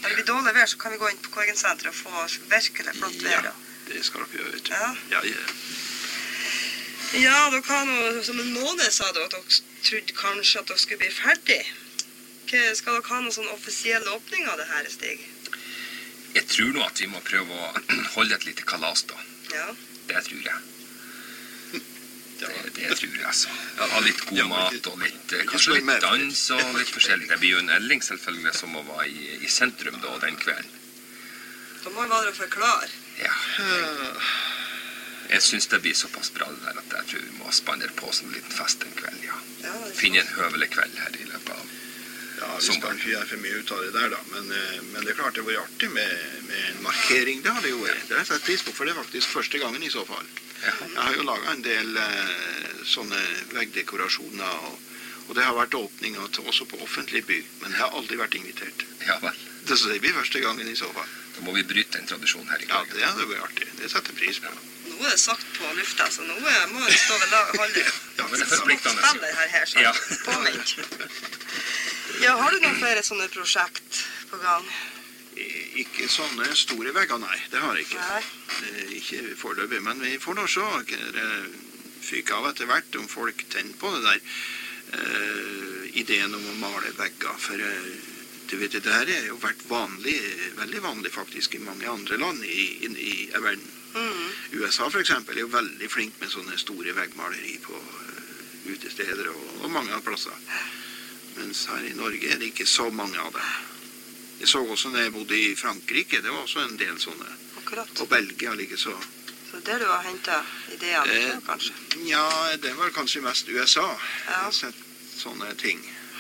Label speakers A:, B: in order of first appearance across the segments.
A: Når det blir dårlig vær, så kan vi gå inn på Korgensenteret og få virkelig flott vær.
B: Ja, det skal dere gjøre, vet du.
A: Ja.
B: Ja.
A: Ja, dere har noe, som en måned sa du at dere trodde kanskje at dere skulle bli ferdig. Skal dere ha noen sånn offisiell åpning av det her, Stig?
C: Jeg tror nå at vi må prøve å holde et lite kalas da.
A: Ja.
C: Det tror jeg. Det tror jeg, altså. Ha litt god mat og litt, kanskje litt dans og litt forskjellig. Det blir jo en Elling selvfølgelig som må være i sentrum da, den kvelden.
A: Da må dere forklare.
C: Ja. Jeg synes det blir såpass bra det der at jeg tror vi må spandere på som en liten fest en kveld, ja. Finne en høvelig kveld her i løpet av
B: vi skal ikke gjøre for mye ut av det der da, men det er klart det var artig med en markering, det har det jo vært. Det har jeg sett pris på, for det er faktisk første gangen i så fall. Jeg har jo laget en del sånne veggdekorasjoner, og det har vært åpninger også på offentlig bygg, men jeg har aldri vært invitert.
C: Ja vel.
B: Så det blir første gangen i så fall.
C: Da må vi bryte en tradisjon her i
B: Ja,
C: Korgen.
B: det hadde vært artig. Det setter jeg pris på.
A: Nå er det sagt på lufta, så nå må det stå ved lag.
C: Ja, men det er forpliktende.
A: Spiller her, så
C: Ja.
A: påment. Ja, har du noen flere sånne prosjekt på gang?
B: Ikke sånne store vegger, nei. Det har jeg ikke.
A: Nei.
B: Ikke foreløpig, men vi får nå se. Det fyker av etter hvert om folk tenner på det der ideen om å male vegger. For du vet, det her er jo vært vanlig, veldig vanlig faktisk i mange andre land i verden. USA for eksempel er jo veldig flink med sånne store veggmaleri på utesteder og mange av plasser. Mens her i Norge er det ikke så mange av dem. Jeg så også når jeg bodde i Frankrike, det var også en del sånne.
A: Akkurat.
B: Og Belgia like så.
A: Så det du har hentet ideene på, kanskje?
B: Ja, det var kanskje mest USA. Jeg
A: Ja.
B: har sett sånne ting.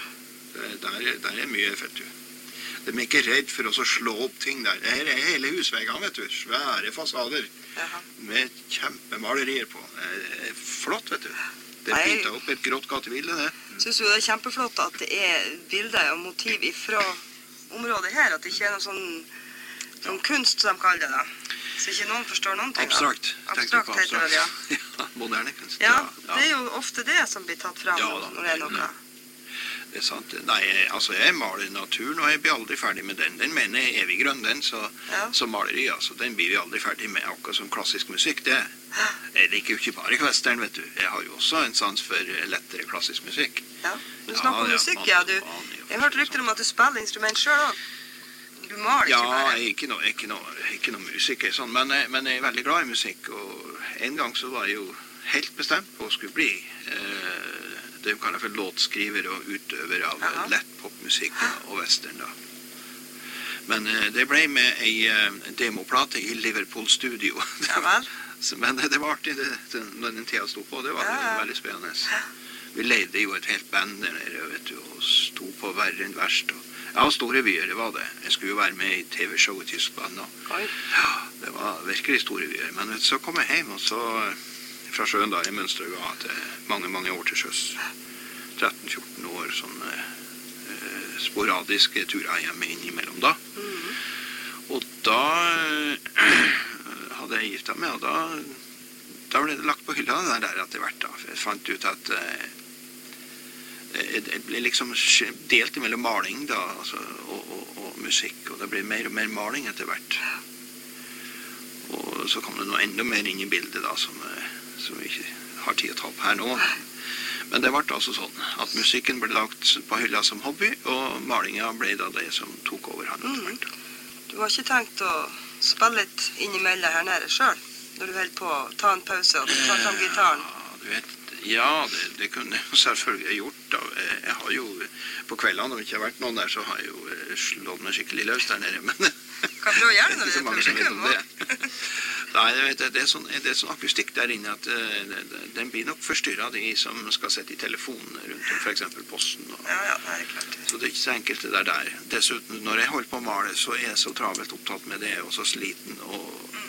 B: Der er mye, vet du. De er ikke redd for å slå opp ting der. Det her er hele husveggene, vet du. Svære fasader
A: Jaha.
B: med kjempemalerier på. Det er flott, vet du. Det er pyntet opp et grått gatebilde, det.
A: Synes jo det er kjempeflott at det er bilder og motiv fra området her, at det ikke er noe sånn kunst som de kaller det da. Så ikke noen forstår noen ting.
B: Abstrakt.
A: Abstrakt heter det, ja.
B: Ja, moderne kunst.
A: Ja, det er jo ofte det som blir tatt frem
B: Ja, da.
A: når det er noe.
B: Det er sant. Nei, altså jeg maler naturen, og jeg blir aldri ferdig med den. Den mener jeg er evig grønn, den, så maleri, altså, den blir vi aldri ferdig med, akkurat som klassisk musikk, det. Jeg liker jo ikke bare western, vet du. Jeg har jo også en sans for lettere klassisk musikk.
A: Ja, du snakker om musikk, ja. Jeg har hørt rykter om at du spiller instrument selv også. Du maler ikke bare.
B: Ja, jeg er ikke noe musiker, sånn, men jeg er veldig glad i musikk, og en gang så var jeg jo helt bestemt på å skulle bli det vi kaller for låtskriver og utøver av lett popmusikk og western da. Men det ble med en demoplate i Liverpool studio.
A: Ja vel.
B: Men det var artig når den tida stod på, det var veldig spennende. Vi leide jo et helt band der nede, vet du, og sto på verre enn verst. Ja, store vyer, det var det. Jeg skulle jo være med i TV-show i Tyskland. Ja, det var virkelig store vyer. Men vet du, så kom jeg hjem, og så fra sjøen da, i Mønsterøya, til mange år til sjøs. 13-14 år, sånne sporadiske turer hjemme innimellom da. Og da hadde jeg giftet meg, og da ble det lagt på hylla det der etter hvert da. For jeg fant ut at det ble liksom delt mellom maling da, altså, og musikk, og det ble mer og mer maling etter hvert. Og så kom det noe enda mer inn i bildet da, som vi ikke har tid å ta opp her nå. Men det ble altså sånn at musikken ble lagt på hylla som hobby, og malingen ble da det som tok over han etter hvert.
A: Du har ikke tenkt å spille litt innimellom her nede selv, når du holder på å ta en pause og ta fram gitaren?
B: Du vet, ja, det kunne jeg selvfølgelig gjort da. Jeg har jo, på kveldene når det ikke har vært noen der, så har jeg jo slått meg skikkelig løs der nede, men
A: kan prøve å gjøre det når det er publikum,
B: det. Nei, det er sånn akustikk der inne at den blir nok forstyrret de som skal sette i telefonen rundt om for eksempel posten.
A: Ja, det er klart.
B: Så det er ikke så enkelt det der. Dessuten, når jeg holder på å male, så er jeg så travelt opptatt med det, og så sliten, og